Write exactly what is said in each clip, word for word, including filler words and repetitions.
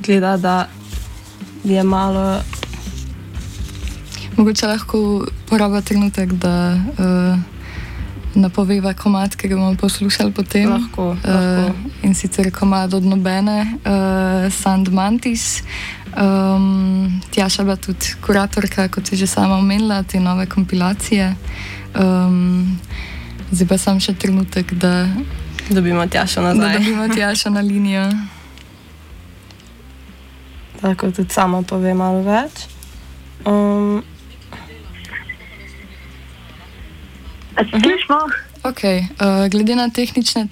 zgleda, da je malo... Mogoče lahko poraba trenutek, da uh, napoveva komad, ki ga bomo poslušali potem. Lahko, lahko. Uh, in sicer komad od Nobene, uh, Sand Mantis. Um, Tjaša bila tudi kuratorka, kot je že sama omenila, te nove kompilacije. Um, zdaj pa sam še trenutek, da dobimo Tjašo nazaj. Da dobimo Tjašo na linijo. Tako tudi sama pove malo več. Um, Slišmo? Ok, uh, glede na tehnične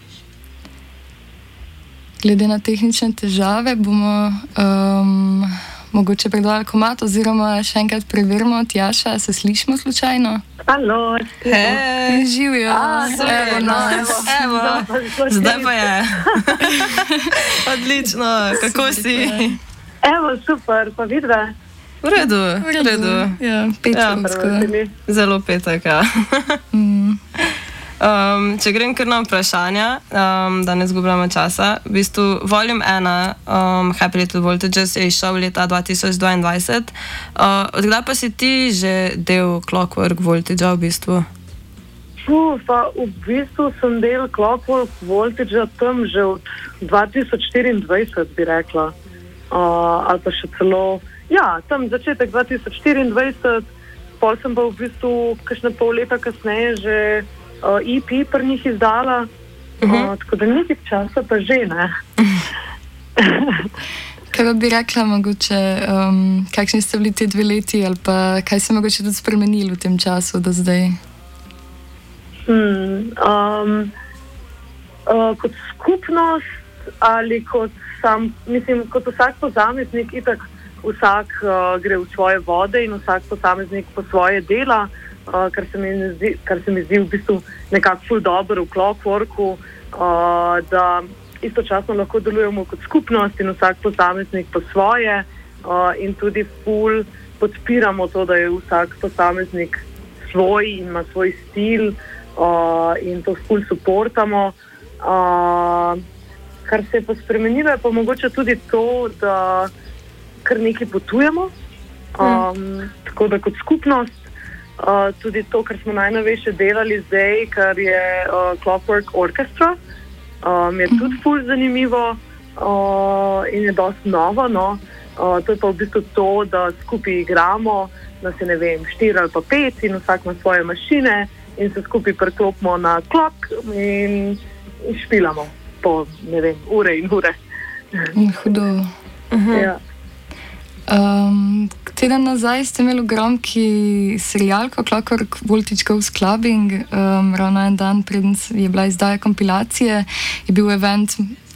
glede na tehnične težave bomo um, mogoče predvajali komad oziroma še enkrat preverimo. Tjaša, se slišimo slučajno? Halo, hej, živijo. Evo, nas. Evo, zdaj pa je. Odlično, kako si? Evo, super, pa vidva. V redu, v redu. Ja, petekovsko. Ja, zelo petek, ja. mm. um, če grem kar na vprašanja, um, da ne zgubljamo časa. V bistvu, volume ena, um, Happy Little Voltages, je izšel leta dva tisoč dvaindvajset. Uh, odkdaj pa si ti že del Clockwork Voltagea v bistvu? Puh, pa v bistvu sem del Clockwork Voltagea tam že od dva tisoč štiriindvajset, bi rekla. Uh, ali pa še celo... Ja, tam začetek dva tisoč štiriindvajset, pol sem pa v bistvu kakšne pol leta kasneje že uh, E P pri njih izdala, uh -huh. uh, tako da nekaj časa pa že, ne. Kaj pa bi rekla mogoče, um, kakšni ste bili te dve leti ali pa kaj se mogoče tudi spremenili v tem času do zdaj? Hmm, um, uh, kot skupnost ali kot sam, mislim, kot vsak posameznik itak vsak uh, gre v svoje vode in vsak posameznik po svoje dela, uh, kar, se mi zdi, kar se mi zdi v bistvu nekako ful dobro v Clockworku, uh, da istočasno lahko delujemo kot skupnost in vsak posameznik po svoje uh, in tudi ful podpiramo to, da je vsak posameznik svoj in ima svoj stil uh, in to ful suportamo. Uh, kar se je pa spremenilo, je pa mogoče tudi to, da kar nekaj potujemo, um, mm. tako da kot skupnost, uh, tudi to, kar smo najnovejše delali zdaj, kar je uh, Clockwork Orchestra, um, je tudi ful zanimivo uh, in je dosti novo, no. Uh, to je pa v bistvu to, da skupaj igramo, da se ne vem, štiri ali pa pet in vsak ima svoje mašine in se skupaj preklopimo na klok in, in špilamo po, ne vem, ure in ure. Hudo. Uh-huh. Ja. Um, teden nazaj ste imeli v Gromki serialko Clockwork Voltage Goes Clubbing, um, ravno en dan preden je bila izdaja kompilacije, je bil event.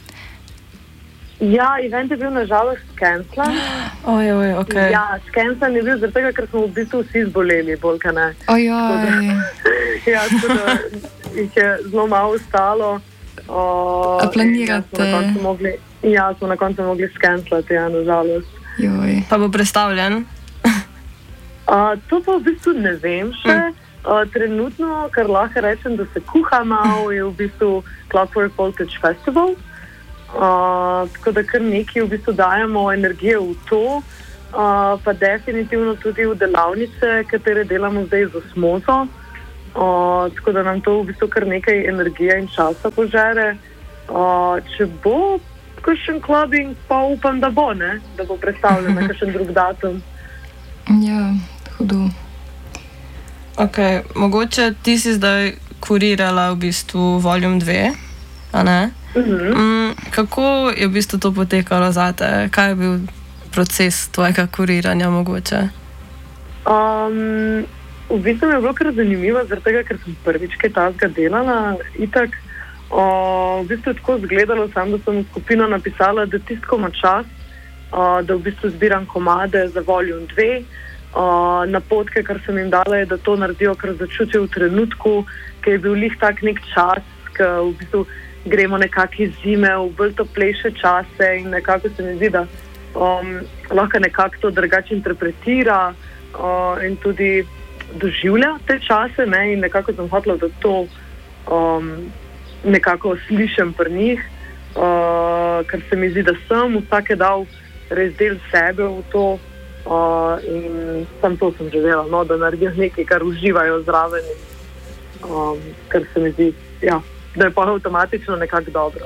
Ja, event je bil nažalost skencelan. Oj, oj, ok. Ja, skencelan je bil zaradi tega, ker smo v bistvu vsi zboleli, bolj kaj ne. Ojoj. Ja, tako da jih je zelo malo ostalo. Uh, A planirate? Ja, smo na koncu mogli, ja, smo na koncu mogli skencelati, ja, nažalost. Joj. Pa bo predstavljen? Uh, to pa v bistvu ne vem še. Uh, trenutno, kar lahko rečem, da se kuha malo, je v bistvu Clockwork Voltage Festival. Uh, tako da kar nekaj v bistvu dajemo energije v to, uh, pa definitivno tudi v delavnice, katere delamo zdaj z osmozo. Uh, tako da nam to v bistvu kar nekaj energije in časa požere. Uh, če bo kakšen clubbing, pa upam, da bo, ne? Da bo predstavljen na kakšen drug datum. Ja, hudo. Ok, mogoče ti si zdaj kurirala v bistvu volume dve, a ne? Uh-huh. Mm, kako je v bistvu to potekalo zate? Kaj je bil proces tvojega kuriranja mogoče? Um, v bistvu mi je bilo kar zanimivo, zaradi tega, ker sem prvič kaj tazga delala, itak. Uh, v bistvu je tako izgledalo, sam, da sem v skupino napisala, da tisto ima čas, uh, da v bistvu zbiram komade za volume dve. Uh, napotke, kar sem jim dala, je, da to naredijo, kar začutijo v trenutku, ki je bil lih tak nek čas, ki v bistvu gremo nekako iz zime v bolj toplejše čase in nekako se mi zdi, da um, lahko nekako to drugače interpretira uh, in tudi doživlja te čase, ne? In nekako sem hotela, da to um, nekako slišim pri njih. uh, ker se mi zdi, da sem vsak je dal res del sebe v to uh, in sem to sem želela, no, da naredijo nekaj, kar uživajo zraven, um, ker se mi zdi, ja, da je pa avtomatično nekako dobro.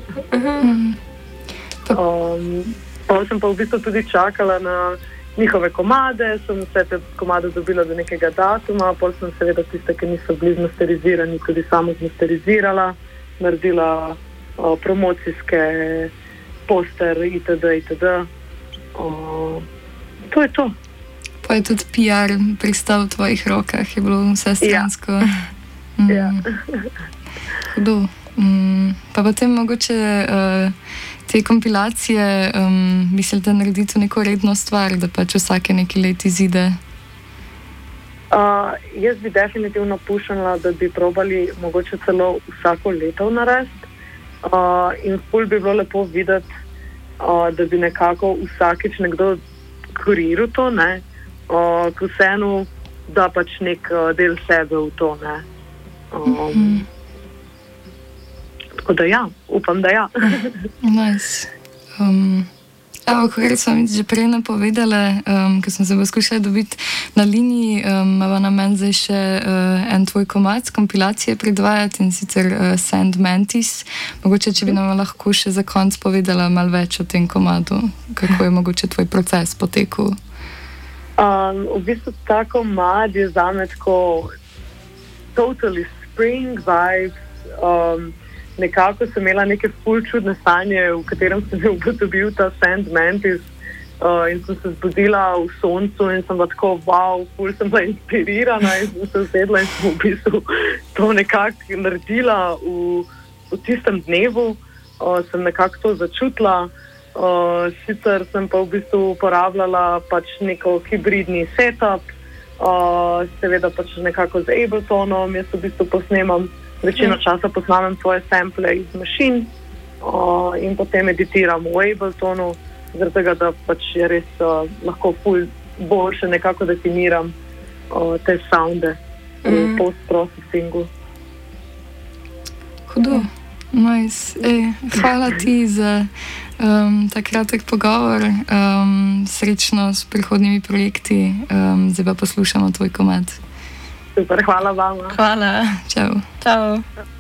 um, pa sem pa v bistvu tudi čakala na njihove komade, sem vse te komade dobila do nekega datuma, pol sem seveda tiste, ki niso bili zmasterizirani, tudi samo zmasterizirala, naredila o, promocijske poster itd. itd. O, to je to. Pa je tudi P R pristal v tvojih rokah, je bilo vse stransko. Ja. Mm. Ja. Hudo. Mm. Pa potem mogoče uh, te kompilacije um, mislite narediti neko redno stvar, da pač vsake nekaj let izide? Uh, jaz bi definitivno pušala, da bi probali mogoče celo vsako leto narediti. Uh, in ful bi bilo lepo videti, uh, da bi nekako vsakič nekdo kuriral to, ne? Uh, k vseeno da pač nek uh, del sebe v to. Ne? Um, mm-hmm. Tako da ja, upam, da ja. Nice. Um, evo, kot sem že prej napovedala, um, ko sem se poskušala dobiti na liniji, imamo um, na meni zdaj še uh, en tvoj komad kompilacije predvajati, in sicer uh, Sand Mantis. Mogoče, če bi nam lahko še za konc povedala malo več o tem komadu, kako je mogoče tvoj proces potekel. Um, v bistvu ta komad je zame tako totally spring vibes. Um, Nekako sem imela neke ful čudne sanje, v katerem sem se ugotovil ta Sand Mantis uh, in sem se zbudila v soncu in sem bila tako, wow, ful sem bila inspirirana in sem se usedla in sem v bistvu to nekako naredila v, v tistem dnevu. Uh, sem nekako to začutila, uh, sicer sem pa v bistvu uporabljala pač neko hibridni setup, uh, seveda pač nekako z Abletonom, jaz v bistvu posnemam večino časa posnamem svoje sample iz mašin uh, in potem editiram v Abletonu, zaradi tega, da pač je res uh, lahko ful boljše nekako definiram uh, te sounde mm. v post-processingu. Hudo, nice. Ej, hvala ti za um, ta kratek pogovor, um, srečno s prihodnjimi projekti, um, zdaj pa poslušamo tvoj komad. Super, hvala vam. Hvala. Čau. Čau.